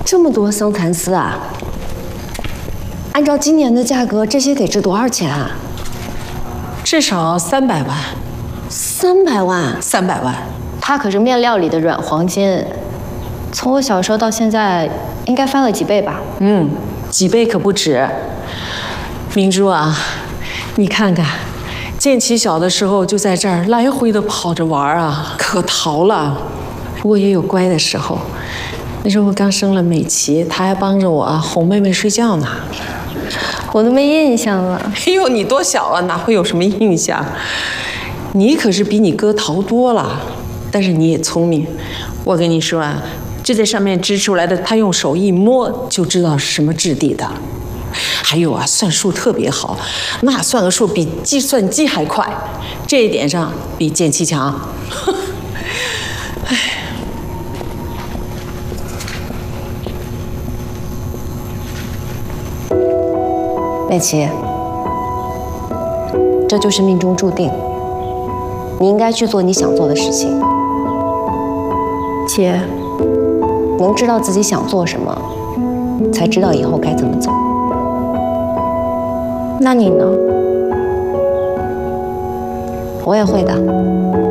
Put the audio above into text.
这么多桑蚕丝啊！按照今年的价格，这些得值多少钱啊？ 至少300万。 300万 ？300万。 它可是面料里的软黄金，从我小时候到现在，应该翻了几倍吧？ 几倍可不止。明珠啊，你看看，建奇小的时候就在这儿来回的跑着玩啊，可淘了。不过也有乖的时候，那时候我刚生了美琪，他还帮着我哄妹妹睡觉呢。 我都没印象了。 哎呦，你多小啊，哪会有什么印象？你可是比你哥淘多了，但是你也聪明。我跟你说啊，这在上面织出来的，他用手一摸就知道是什么质地的。还有啊，算数特别好，那算个数比计算机还快，这一点上比建奇强。哎， 美琪，这就是命中注定，你应该去做你想做的事情。姐，能知道自己想做什么，才知道以后该怎么走。那你呢？我也会的。